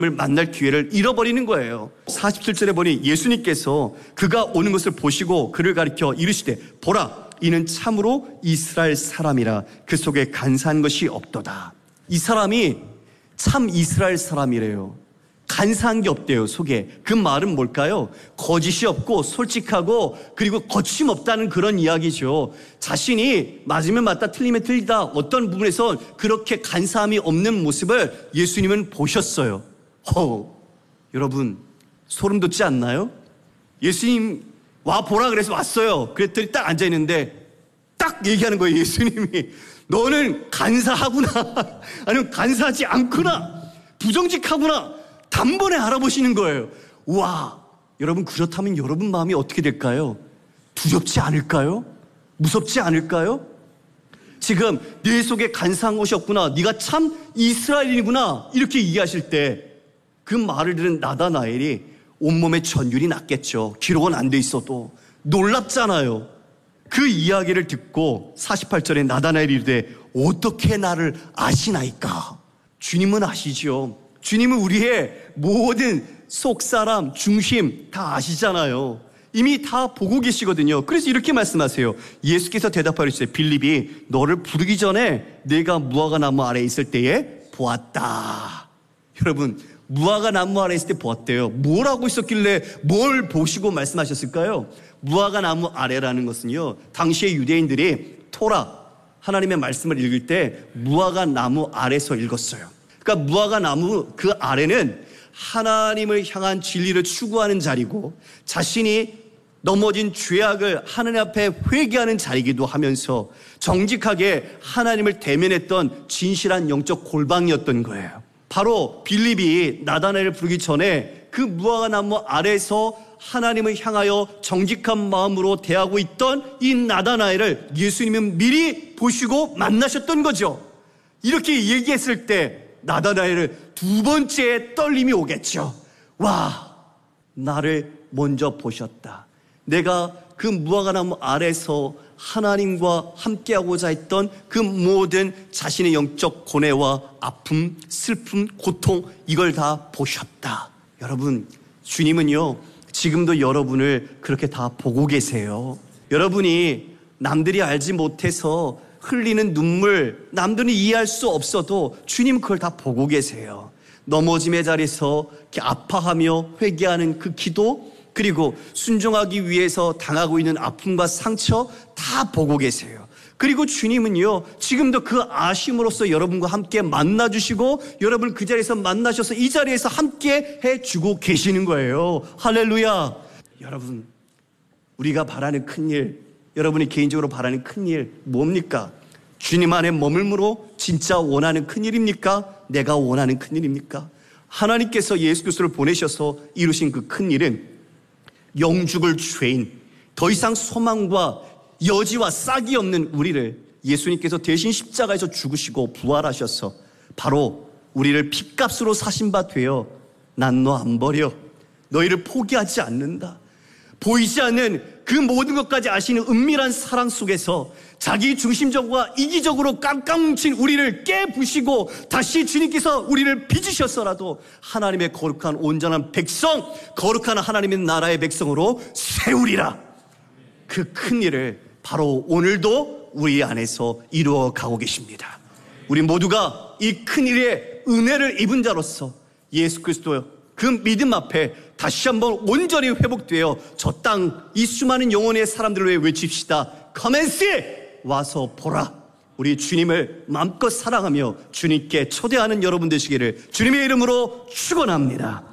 만날 기회를 잃어버리는 거예요. 47절에 보니 예수님께서 그가 오는 것을 보시고 그를 가리켜 이르시되 보라 이는 참으로 이스라엘 사람이라 그 속에 간사한 것이 없도다. 이 사람이 참 이스라엘 사람이래요. 간사한 게 없대요, 속에. 그 말은 뭘까요? 거짓이 없고 솔직하고 그리고 거침없다는 그런 이야기죠. 자신이 맞으면 맞다 틀리면 틀리다 어떤 부분에서 그렇게 간사함이 없는 모습을 예수님은 보셨어요. 여러분 소름 돋지 않나요? 예수님 와 보라 그래서 왔어요. 그랬더니 딱 앉아있는데 딱 얘기하는 거예요. 예수님이 너는 간사하구나 아니면 간사하지 않구나 부정직하구나 단번에 알아보시는 거예요. 와, 여러분 그렇다면 여러분 마음이 어떻게 될까요? 두렵지 않을까요? 무섭지 않을까요? 지금 네 속에 간사한 것이 없구나 네가 참 이스라엘이구나 이렇게 이해하실 때 그 말을 들은 나다나엘이 온몸에 전율이 났겠죠. 기록은 안 돼 있어도 놀랍잖아요. 그 이야기를 듣고 48절에 나다나엘이 이르되 어떻게 나를 아시나이까? 주님은 아시죠. 주님은 우리의 모든 속사람, 중심 다 아시잖아요. 이미 다 보고 계시거든요. 그래서 이렇게 말씀하세요. 예수께서 대답하시되 빌립이 너를 부르기 전에 내가 무화과 나무 아래에 있을 때에 보았다. 여러분 무화과 나무 아래에 있을 때 보았대요. 뭘 하고 있었길래 뭘 보시고 말씀하셨을까요? 무화과 나무 아래라는 것은요 당시의 유대인들이 토라 하나님의 말씀을 읽을 때 무화과 나무 아래서 읽었어요. 그러니까 무화과 나무 그 아래는 하나님을 향한 진리를 추구하는 자리고 자신이 넘어진 죄악을 하나님 앞에 회개하는 자리이기도 하면서 정직하게 하나님을 대면했던 진실한 영적 골방이었던 거예요. 바로 빌립이 나다나엘을 부르기 전에 그 무화과 나무 아래에서 하나님을 향하여 정직한 마음으로 대하고 있던 이 나다나엘을 예수님은 미리 보시고 만나셨던 거죠. 이렇게 얘기했을 때 나다나엘은 두 번째 떨림이 오겠죠. 와, 나를 먼저 보셨다. 내가 그 무화과나무 아래서 하나님과 함께하고자 했던 그 모든 자신의 영적 고뇌와 아픔, 슬픔, 고통 이걸 다 보셨다. 여러분 주님은요 지금도 여러분을 그렇게 다 보고 계세요. 여러분이 남들이 알지 못해서 흘리는 눈물 남들은 이해할 수 없어도 주님 그걸 다 보고 계세요. 넘어짐의 자리에서 이렇게 아파하며 회개하는 그 기도 그리고 순종하기 위해서 당하고 있는 아픔과 상처 다 보고 계세요. 그리고 주님은요 지금도 그 아심으로써 여러분과 함께 만나주시고 여러분 그 자리에서 만나셔서 이 자리에서 함께 해주고 계시는 거예요. 할렐루야. 여러분 우리가 바라는 큰일 여러분이 개인적으로 바라는 큰일 뭡니까? 주님 안에 머물므로 진짜 원하는 큰일입니까? 내가 원하는 큰일입니까? 하나님께서 예수 그리스도를 보내셔서 이루신 그 큰일은 영죽을 죄인 더 이상 소망과 여지와 싹이 없는 우리를 예수님께서 대신 십자가에서 죽으시고 부활하셔서 바로 우리를 핏값으로 사신 바 되어 난 너 안 버려 너희를 포기하지 않는다. 보이지 않는 그 모든 것까지 아시는 은밀한 사랑 속에서 자기 중심적과 이기적으로 깡깡 뭉친 우리를 깨부시고 다시 주님께서 우리를 빚으셨어라도 하나님의 거룩한 온전한 백성 거룩한 하나님의 나라의 백성으로 세우리라. 그 큰 일을 바로 오늘도 우리 안에서 이루어가고 계십니다. 우리 모두가 이 큰 일의 은혜를 입은 자로서 예수 그리스도 그 믿음 앞에 다시 한번 온전히 회복되어 저 땅 이 수많은 영혼의 사람들을 위해 외칩시다. Come and see! 와서 보라. 우리 주님을 마음껏 사랑하며 주님께 초대하는 여러분 되시기를 주님의 이름으로 축원합니다.